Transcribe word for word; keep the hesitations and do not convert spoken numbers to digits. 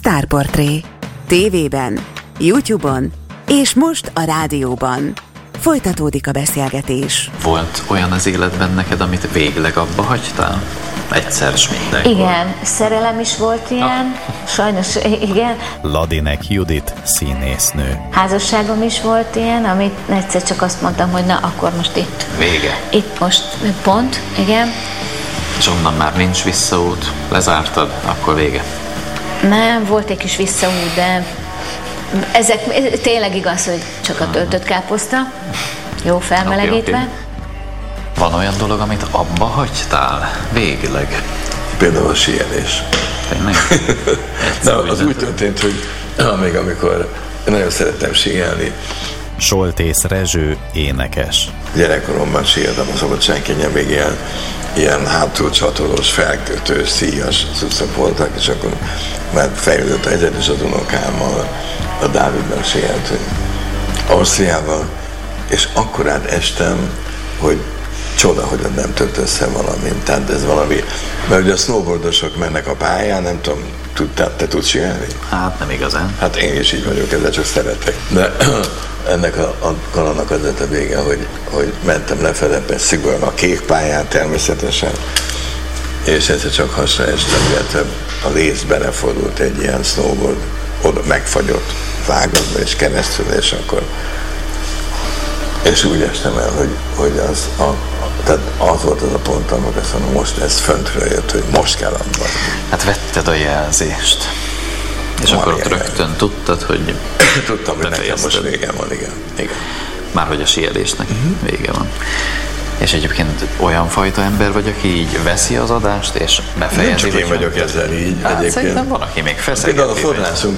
Sztárportré. tévében, YouTube-on és most a rádióban. Folytatódik a beszélgetés. Volt olyan az életben neked, amit végleg abba hagytál? Egyszer s mindenkor. Igen, szerelem is volt ilyen, ah. sajnos igen. Ladinek Judit színésznő. Házasságom is volt ilyen, amit egyszer csak azt mondtam, hogy na, akkor most itt. Vége. Itt most pont, igen. És onnan már nincs visszaút, lezártad, akkor vége. Nem, volt egy kis visszaút, de ezek tényleg igaz, hogy csak a töltött káposzta, jó felmelegítve. Okay, okay. Van olyan dolog, amit abba hagytál? Végleg? Például a síelés. Tényleg? Na, az úgy történt, hogy még amikor nagyon szerettem síelni. Soltész Rezső énekes. Gyerekkoromban síeltem a Szabadságkényen, még ilyen, ilyen hátul csatolós, felkötős, szíjas cuccok voltak, és akkor már fejlődött a helyzet, és az unokámmal, a Dávidnak síeltünk Ausztriával, és akkorát estem, hogy csoda, hogy ott nem tört össze valami. Tehát ez valami, mert ugye a snowboardosok mennek a pályán, nem tudom, tudtál, te tudsz síelni? Hát nem igazán. Hát én is így vagyok, ezzel csak szeretek. De ennek a, a kalandnak az lett a vége, hogy, hogy mentem lefele, szigorúan a kék pályán természetesen, és egyszer csak hasra estem, illetve a léz belefordult egy ilyen snowboard, oda megfagyott vágatba és keresztül, és akkor és úgy estem el, hogy, hogy az, a, tehát az volt az a pont, amikor azt mondom, most ez föntről jött, hogy most kell abban. Hát vetted a jelzést. És van akkor ott rögtön tudtad, hogy tudtam, hogy nekem most vége van, igen. igen. Már hogy a síelésnek uh-huh. vége van. És egyébként olyan fajta ember vagy, aki így veszi az adást, és befejezi. Nem csak én vagyok ezzel így hát egyébként. Szerintem van, aki még feszegetni. Például a forrászunk